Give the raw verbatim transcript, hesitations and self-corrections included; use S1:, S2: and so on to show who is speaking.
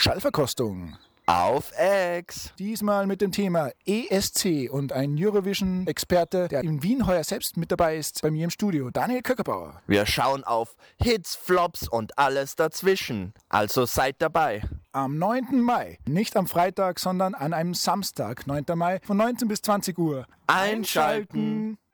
S1: Schallverkostung.
S2: Auf Ex.
S1: Diesmal mit dem Thema E S C und ein Eurovision-Experte, der in Wien heuer selbst mit dabei ist, bei mir im Studio, Daniel Köckerbauer.
S2: Wir schauen auf Hits, Flops und alles dazwischen. Also seid dabei.
S1: Am neunten Mai, nicht am Freitag, sondern an einem Samstag, neunten Mai, von neunzehn bis zwanzig Uhr.
S2: Einschalten.